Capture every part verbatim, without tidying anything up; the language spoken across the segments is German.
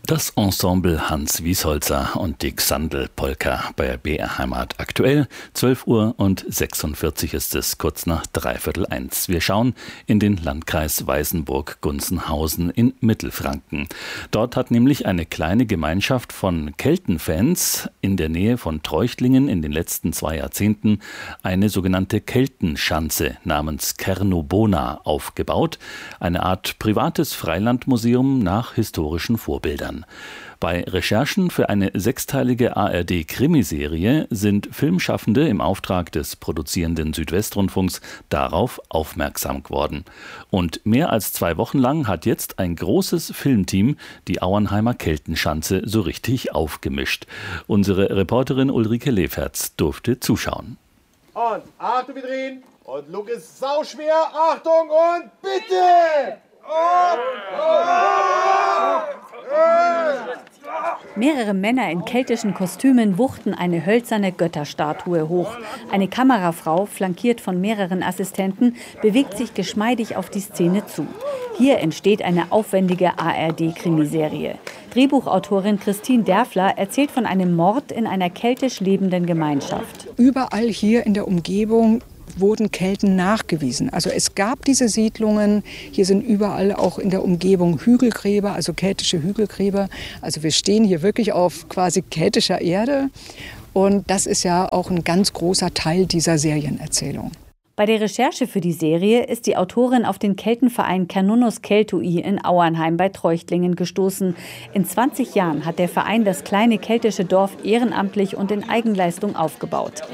Das Ensemble Hans Wiesholzer und die Xandl-Polka bei B R Heimat aktuell. zwölf Uhr und sechsundvierzig ist es, kurz nach dreiviertel eins. Wir schauen in den Landkreis Weißenburg-Gunzenhausen in Mittelfranken. Dort hat nämlich eine kleine Gemeinschaft von Keltenfans in der Nähe von Treuchtlingen in den letzten zwei Jahrzehnten eine sogenannte Keltenschanze namens Kernobona aufgebaut. Eine Art privates Freilandmuseum nach historischen Vorbildern. Bei Recherchen für eine sechsteilige A R D-Krimiserie sind Filmschaffende im Auftrag des produzierenden Südwestrundfunks darauf aufmerksam geworden. Und mehr als zwei Wochen lang hat jetzt ein großes Filmteam die Auernheimer Keltenschanze so richtig aufgemischt. Unsere Reporterin Ulrike Leferz durfte zuschauen. Und Achtung, wir drehen. Und Look ist sauschwer. Achtung und bitte! Und, Mehrere Männer in keltischen Kostümen wuchten eine hölzerne Götterstatue hoch. Eine Kamerafrau, flankiert von mehreren Assistenten, bewegt sich geschmeidig auf die Szene zu. Hier entsteht eine aufwendige A R D-Krimiserie. Drehbuchautorin Christine Derfler erzählt von einem Mord in einer keltisch lebenden Gemeinschaft. Überall hier in der Umgebung wurden Kelten nachgewiesen. Also es gab diese Siedlungen, hier sind überall auch in der Umgebung Hügelgräber, also keltische Hügelgräber. Also wir stehen hier wirklich auf quasi keltischer Erde und das ist ja auch ein ganz großer Teil dieser Serienerzählung. Bei der Recherche für die Serie ist die Autorin auf den Keltenverein Cernunnos Keltui in Auernheim bei Treuchtlingen gestoßen. In zwanzig Jahren hat der Verein das kleine keltische Dorf ehrenamtlich und in Eigenleistung aufgebaut.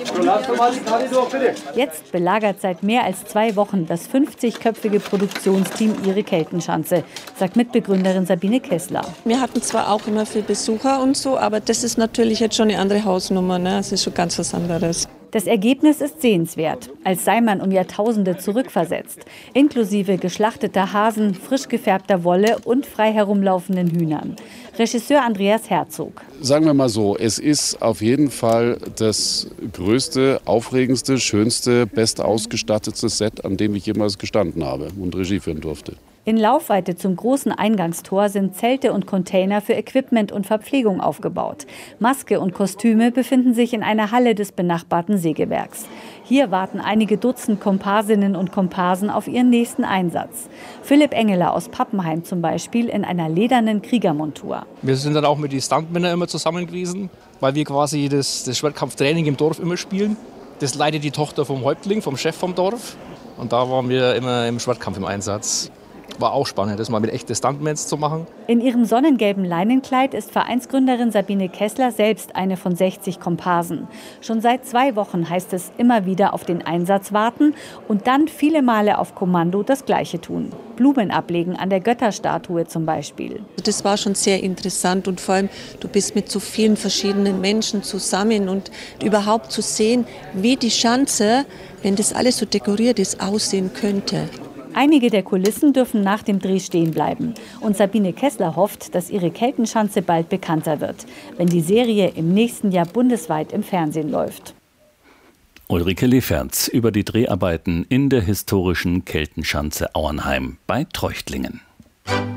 Jetzt belagert seit mehr als zwei Wochen das fünfzigköpfige Produktionsteam ihre Keltenschanze, sagt Mitbegründerin Sabine Kessler. Wir hatten zwar auch immer viel Besucher und so, aber das ist natürlich jetzt schon eine andere Hausnummer, ne? Das ist schon ganz was anderes. Das Ergebnis ist sehenswert, als sei man um Jahrtausende zurückversetzt, inklusive geschlachteter Hasen, frisch gefärbter Wolle und frei herumlaufenden Hühnern. Regisseur Andreas Herzog. Sagen wir mal so, es ist auf jeden Fall das größte, aufregendste, schönste, bestausgestattete Set, an dem ich jemals gestanden habe und Regie führen durfte. In Laufweite zum großen Eingangstor sind Zelte und Container für Equipment und Verpflegung aufgebaut. Maske und Kostüme befinden sich in einer Halle des benachbarten Sägewerks. Hier warten einige Dutzend Komparsinnen und Komparsen auf ihren nächsten Einsatz. Philipp Engeler aus Pappenheim zum Beispiel in einer ledernen Kriegermontur. Wir sind dann auch mit den Stuntmännern immer zusammen gewesen, weil wir quasi das, das Schwertkampftraining im Dorf immer spielen. Das leitet die Tochter vom Häuptling, vom Chef vom Dorf. Und da waren wir immer im Schwertkampf im Einsatz. War auch spannend, das mal mit echten Stuntmans zu machen. In ihrem sonnengelben Leinenkleid ist Vereinsgründerin Sabine Kessler selbst eine von sechzig Komparsen. Schon seit zwei Wochen heißt es immer wieder auf den Einsatz warten und dann viele Male auf Kommando das Gleiche tun. Blumen ablegen an der Götterstatue zum Beispiel. Das war schon sehr interessant und vor allem, du bist mit so vielen verschiedenen Menschen zusammen und überhaupt zu sehen, wie die Schanze, wenn das alles so dekoriert ist, aussehen könnte. Einige der Kulissen dürfen nach dem Dreh stehen bleiben. Und Sabine Kessler hofft, dass ihre Keltenschanze bald bekannter wird, wenn die Serie im nächsten Jahr bundesweit im Fernsehen läuft. Ulrike Leferz über die Dreharbeiten in der historischen Keltenschanze Auernheim bei Treuchtlingen.